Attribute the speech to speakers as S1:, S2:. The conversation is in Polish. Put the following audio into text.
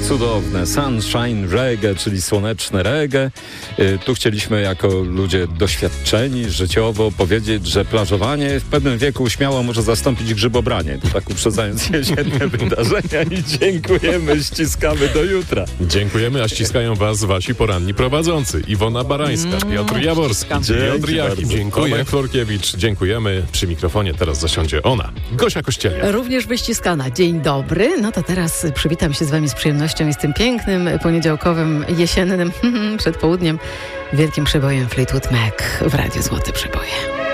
S1: cudowne Sunshine Reggae, czyli słoneczne reggae. Tu chcieliśmy jako ludzie doświadczeni życiowo powiedzieć, że plażowanie w pewnym wieku śmiało może zastąpić grzybobranie. To tak uprzedzając jesienne wydarzenia i dziękujemy, ściskamy do jutra.
S2: Dziękujemy, a ściskają was wasi poranni prowadzący. Iwona Barańska, Piotr Jaworski, Piotr Jachim, Tomek Florkiewicz. Dziękujemy. Przy mikrofonie teraz zasiądzie ona, Gosia Kościelnia.
S3: Również wyściskana. Dzień dobry. No to teraz przywitam się z wami z przyjemnością i z tym pięknym, poniedziałkowym, jesiennym przedpołudniem, wielkim przebojem Fleetwood Mac w Radiu Złote Przeboje.